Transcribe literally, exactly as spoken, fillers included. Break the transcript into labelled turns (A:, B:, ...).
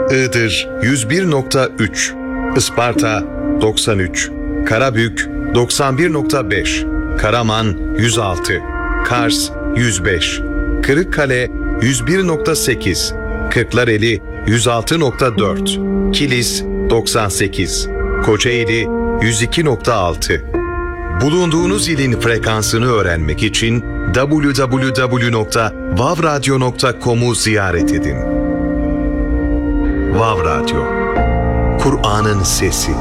A: Iğdır yüz bir nokta üç, Isparta doksan üç, Karabük doksan bir nokta beş, Karaman yüz altı, Kars yüz beş, Kırıkkale yüz bir nokta sekiz, Kırklareli yüz altı nokta dört, Kilis doksan sekiz, Kocaeli yüz iki nokta altı. Bulunduğunuz ilin frekansını öğrenmek için double-u double-u double-u nokta vav radyo nokta com'u ziyaret edin. Vav Radyo, Kur'an'ın sesi.